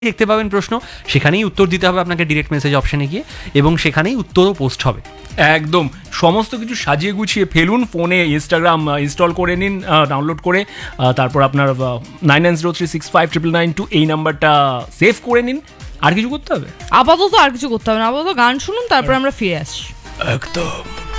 দেখতে পাবেন প্রশ্ন, সেখানেই উত্তর দিতে হবে আপনাকে ডিরেক্ট মেসেজ অপশানে গিয়ে, এবং সেখানেই উত্তরও পোস্ট হবে। একদম সমস্ত কিছু সাজিয়ে গুছিয়ে ফেলুন, ফোনে ইনস্টাগ্রাম ইনস্টল করে নিন, ডাউনলোড করে, তারপর আপনার 9903659992 এই নাম্বারটা সেভ করে নিন। আর কিছু করতে হবে? আপাতত আর কিছু করতে হবে না, আপাতত গান শুনুন, তারপর আমরা ফিরে আসছি। একদম।